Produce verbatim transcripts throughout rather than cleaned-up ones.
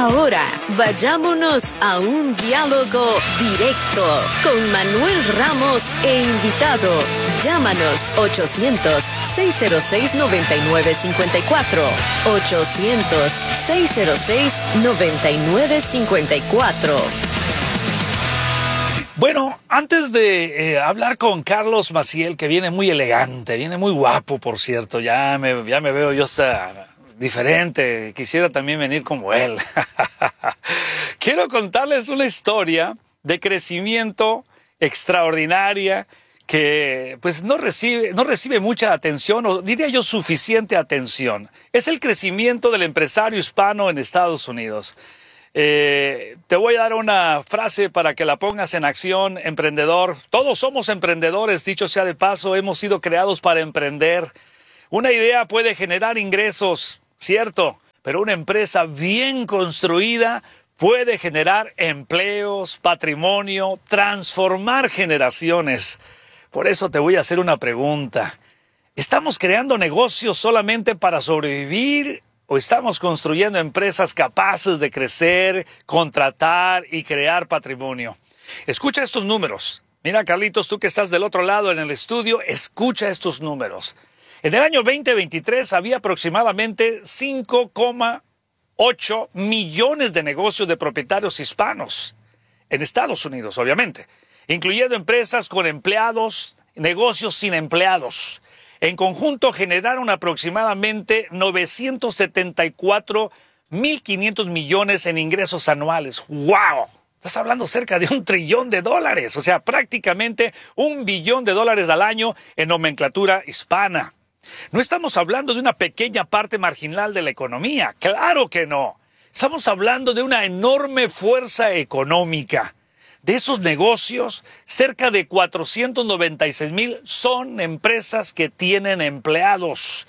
Ahora, vayámonos a un diálogo directo con Manuel Ramos e invitado. Llámanos ochocientos, seiscientos seis, noventa y nueve cincuenta y cuatro. ochocientos, seiscientos seis, noventa y nueve cincuenta y cuatro. Bueno, antes de eh, hablar con Carlos Maciel, que viene muy elegante, viene muy guapo, por cierto, ya me, ya me veo yo hasta diferente, quisiera también venir como él. Quiero contarles una historia de crecimiento extraordinaria que pues no recibe, no recibe mucha atención, o diría yo suficiente atención. Es el crecimiento del empresario hispano en Estados Unidos. Eh, te voy a dar una frase para que la pongas en acción, emprendedor. Todos somos emprendedores, dicho sea de paso, hemos sido creados para emprender. Una idea puede generar ingresos, cierto, pero una empresa bien construida puede generar empleos, patrimonio, transformar generaciones. Por eso te voy a hacer una pregunta. ¿Estamos creando negocios solamente para sobrevivir o estamos construyendo empresas capaces de crecer, contratar y crear patrimonio? Escucha estos números. Mira, Carlitos, tú que estás del otro lado en el estudio, escucha estos números. En el año veinte veintitrés había aproximadamente cinco coma ocho millones de negocios de propietarios hispanos en Estados Unidos, obviamente, incluyendo empresas con empleados, negocios sin empleados. En conjunto generaron aproximadamente novecientos setenta y cuatro mil quinientos millones en ingresos anuales. ¡Wow! Estás hablando cerca de un trillón de dólares, o sea, prácticamente un billón de dólares al año en nomenclatura hispana. No estamos hablando de una pequeña parte marginal de la economía, claro que no. Estamos hablando de una enorme fuerza económica. De esos negocios, cerca de cuatrocientos noventa y seis mil son empresas que tienen empleados.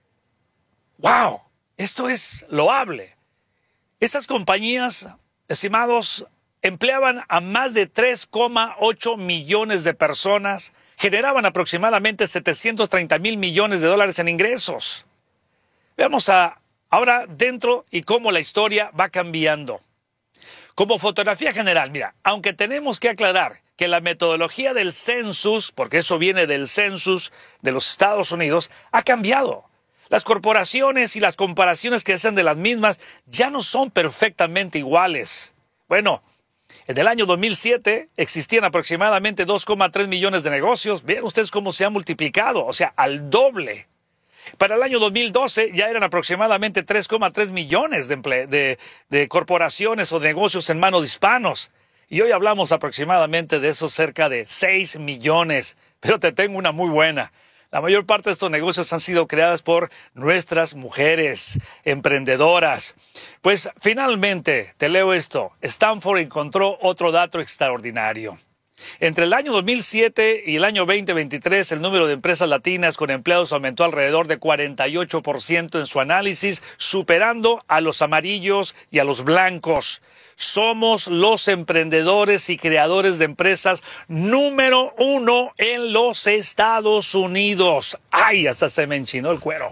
¡Wow! Esto es loable. Esas compañías, estimados, empleaban a más de tres coma ocho millones de personas, generaban aproximadamente setecientos treinta mil millones de dólares en ingresos. Veamos a, ahora dentro y cómo la historia va cambiando. Como fotografía general, mira, aunque tenemos que aclarar que la metodología del census, porque eso viene del census de los Estados Unidos, ha cambiado. Las corporaciones y las comparaciones que hacen de las mismas ya no son perfectamente iguales. Bueno, en el año dos mil siete existían aproximadamente dos coma tres millones de negocios. Vean ustedes cómo se ha multiplicado, o sea, al doble. Para el año dos mil doce ya eran aproximadamente tres coma tres millones de, de, de corporaciones o de negocios en manos de hispanos. Y hoy hablamos aproximadamente de esos cerca de seis millones. Pero te tengo una muy buena. La mayor parte de estos negocios han sido creadas por nuestras mujeres emprendedoras. Pues finalmente, te leo esto. Stanford encontró otro dato extraordinario. Entre el año dos mil siete y el año veinte veintitrés, el número de empresas latinas con empleados aumentó alrededor de cuarenta y ocho por ciento en su análisis, superando a los amarillos y a los blancos. Somos los emprendedores y creadores de empresas número uno en los Estados Unidos. ¡Ay! Hasta se me enchinó el cuero.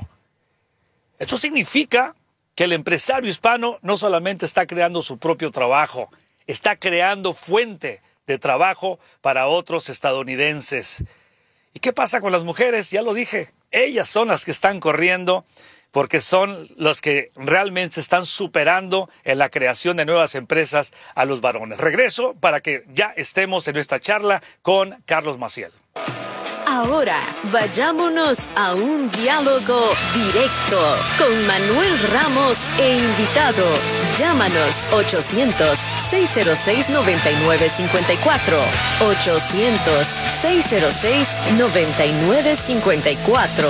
Esto significa que el empresario hispano no solamente está creando su propio trabajo, está creando fuente de trabajo para otros estadounidenses. ¿Y qué pasa con las mujeres? Ya lo dije, ellas son las que están corriendo porque son las que realmente están superando en la creación de nuevas empresas a los varones. Regreso para que ya estemos en nuestra charla con Carlos Maciel. Ahora, vayámonos a un diálogo directo con Manuel Ramos e invitado. Llámanos ochocientos, seiscientos seis, noventa y nueve cincuenta y cuatro. ochocientos, seiscientos seis, noventa y nueve cincuenta y cuatro.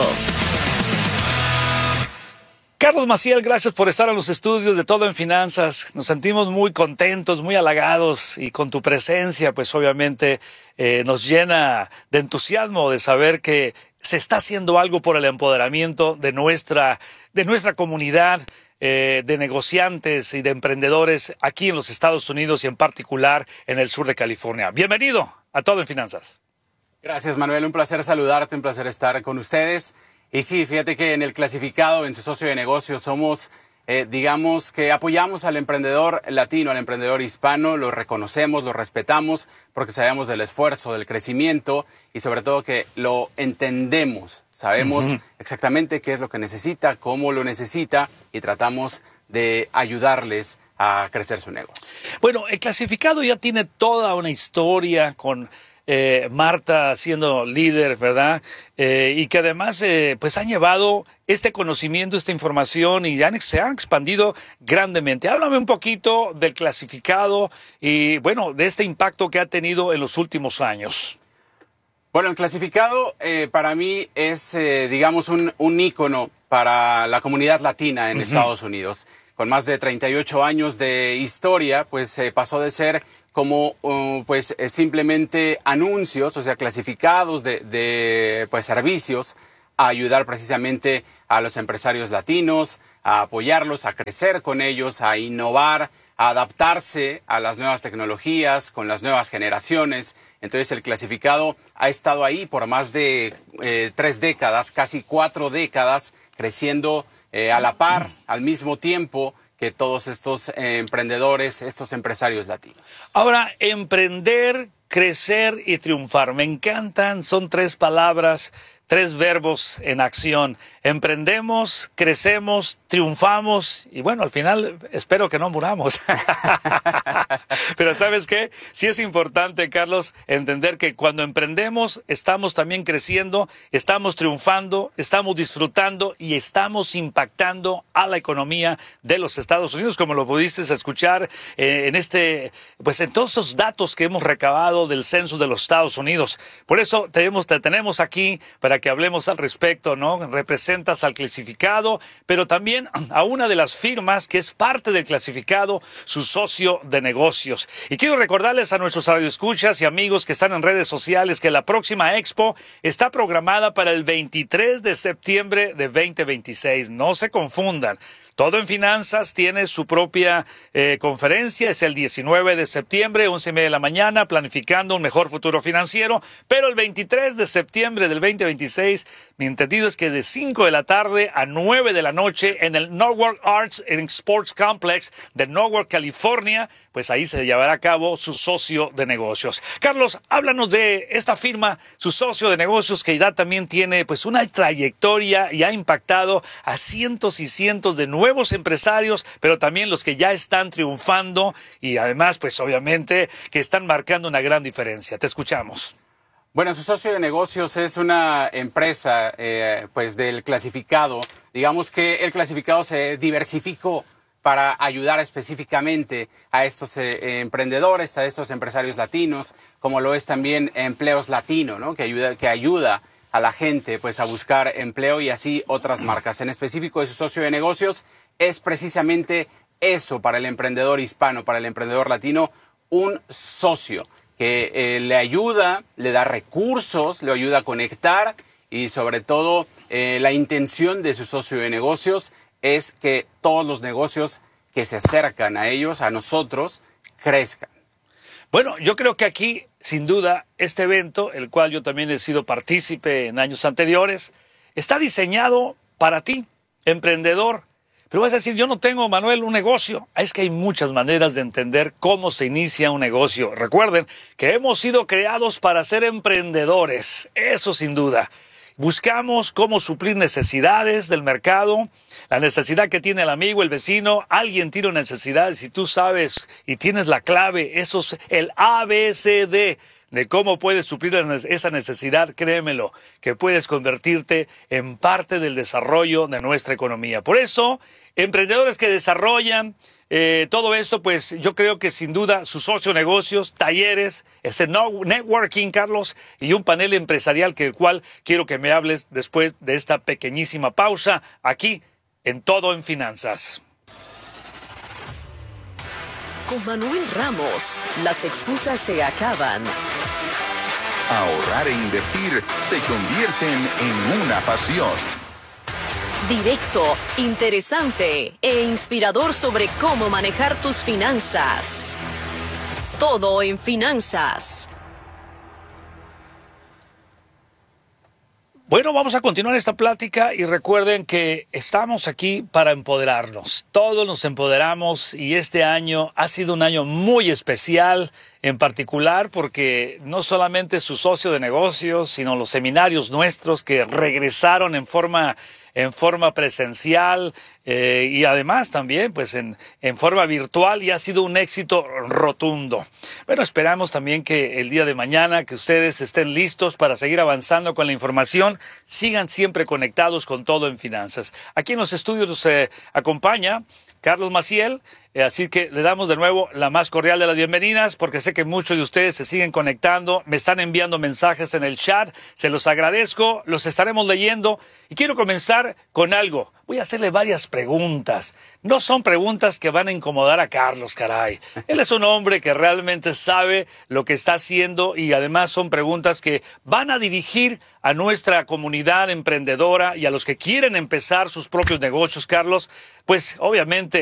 Carlos Maciel, gracias por estar en los estudios de Todo en Finanzas. Nos sentimos muy contentos, muy halagados y con tu presencia, pues obviamente eh, nos llena de entusiasmo de saber que se está haciendo algo por el empoderamiento de nuestra, de nuestra comunidad eh, de negociantes y de emprendedores aquí en los Estados Unidos y en particular en el sur de California. Bienvenido a Todo en Finanzas. Gracias, Manuel. Un placer saludarte, un placer estar con ustedes. Y sí, fíjate que en el clasificado, en su socio de negocios, somos eh, digamos que apoyamos al emprendedor latino, al emprendedor hispano, lo reconocemos, lo respetamos, porque sabemos del esfuerzo, del crecimiento y sobre todo que lo entendemos. Sabemos uh-huh. exactamente qué es lo que necesita, cómo lo necesita y tratamos de ayudarles a crecer su negocio. Bueno, el clasificado ya tiene toda una historia con eh, Marta siendo líder, ¿verdad? Eh, y que además eh, pues han llevado este conocimiento, esta información y han, se han expandido grandemente. Háblame un poquito del clasificado y bueno, de este impacto que ha tenido en los últimos años. Bueno, el clasificado eh, para mí es, eh, digamos, un, un ícono para la comunidad latina en uh-huh. Estados Unidos. Con más de treinta y ocho años de historia, pues eh, pasó de ser como uh, pues eh, simplemente anuncios, o sea, clasificados de, de pues servicios, a ayudar precisamente a los empresarios latinos, a apoyarlos, a crecer con ellos, a innovar, a adaptarse a las nuevas tecnologías, con las nuevas generaciones. Entonces el clasificado ha estado ahí por más de eh, tres décadas, casi cuatro décadas, creciendo eh, a la par, al mismo tiempo que todos estos eh, emprendedores, estos empresarios latinos. Ahora, emprender, crecer y triunfar. Me encantan, son tres palabras, tres verbos en acción. Emprendemos, crecemos, triunfamos y bueno, al final espero que no muramos. Pero ¿sabes qué? Sí es importante, Carlos, entender que cuando emprendemos estamos también creciendo, estamos triunfando, estamos disfrutando y estamos impactando a la economía de los Estados Unidos, como lo pudiste escuchar eh, en este, pues en todos estos datos que hemos recabado del censo de los Estados Unidos. Por eso tenemos, te tenemos aquí para que hablemos al respecto, ¿no? Representas al clasificado, pero también a una de las firmas que es parte del clasificado, su socio de negocios. Y quiero recordarles a nuestros radioescuchas y amigos que están en redes sociales que la próxima expo está programada para el veintitrés de septiembre de veinte veintiséis. No se confundan. Todo en Finanzas tiene su propia eh, conferencia, es el diecinueve de septiembre, once y media de la mañana, planificando un mejor futuro financiero, pero el veintitrés de septiembre del veinte veintiséis, mi entendido es que de cinco de la tarde a nueve de la noche en el Norwalk Arts and Sports Complex de Norwalk, California, pues ahí se llevará a cabo su socio de negocios. Carlos, háblanos de esta firma, su socio de negocios, que ya también tiene pues una trayectoria y ha impactado a cientos y cientos de nuevos empresarios, pero también los que ya están triunfando y además pues obviamente que están marcando una gran diferencia. Te escuchamos. Bueno, su socio de negocios es una empresa eh, pues del clasificado. Digamos que el clasificado se diversificó para ayudar específicamente a estos eh, emprendedores, a estos empresarios latinos, como lo es también Empleos Latino, ¿no? Que ayuda, que ayuda a la gente pues a buscar empleo y así otras marcas. En específico de su socio de negocios es precisamente eso para el emprendedor hispano, para el emprendedor latino, un socio que eh, le ayuda, le da recursos, le ayuda a conectar y sobre todo eh, la intención de su socio de negocios es que todos los negocios que se acercan a ellos, a nosotros, crezcan. Bueno, yo creo que aquí, sin duda, este evento, el cual yo también he sido partícipe en años anteriores, está diseñado para ti, emprendedor. Pero vas a decir, yo no tengo, Manuel, un negocio. Es que hay muchas maneras de entender cómo se inicia un negocio. Recuerden que hemos sido creados para ser emprendedores, eso sin duda. Buscamos cómo suplir necesidades del mercado, la necesidad que tiene el amigo, el vecino, alguien tiene una necesidad, y si tú sabes y tienes la clave, eso es el A B C D de cómo puedes suplir esa necesidad, créemelo, que puedes convertirte en parte del desarrollo de nuestra economía. Por eso, emprendedores que desarrollan eh, todo esto, pues yo creo que sin duda sus socio negocios, talleres, ese networking, Carlos, y un panel empresarial que el cual quiero que me hables después de esta pequeñísima pausa aquí en Todo en Finanzas. Con Manuel Ramos, las excusas se acaban. Ahorrar e invertir se convierten en una pasión. Directo, interesante e inspirador sobre cómo manejar tus finanzas. Todo en Finanzas. Bueno, vamos a continuar esta plática y recuerden que estamos aquí para empoderarnos. Todos nos empoderamos y este año ha sido un año muy especial, en particular porque no solamente su socio de negocios, sino los seminarios nuestros que regresaron en forma en forma presencial eh, y además también pues en, en forma virtual, y ha sido un éxito rotundo. Bueno, esperamos también que el día de mañana que ustedes estén listos para seguir avanzando con la información, sigan siempre conectados con Todo en Finanzas. Aquí en los estudios nos eh, acompaña Carlos Maciel, eh, así que le damos de nuevo la más cordial de las bienvenidas, porque sé que muchos de ustedes se siguen conectando, me están enviando mensajes en el chat, se los agradezco, los estaremos leyendo y quiero comenzar con algo. Voy a hacerle varias preguntas. No son preguntas que van a incomodar a Carlos, caray. Él es un hombre que realmente sabe lo que está haciendo y además son preguntas que van a dirigir a nuestra comunidad emprendedora y a los que quieren empezar sus propios negocios, Carlos. Pues obviamente